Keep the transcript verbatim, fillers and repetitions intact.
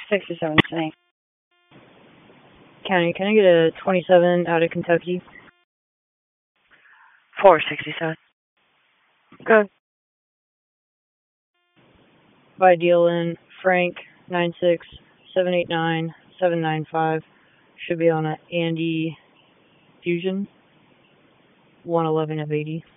sixty-seven Snake. County, can I get a twenty-seven out of Kentucky? four sixty-seven. Good. By Dylan, Frank, nine six seven eight nine seven nine five. Should be on a Andy Fusion, one eleven of eighty.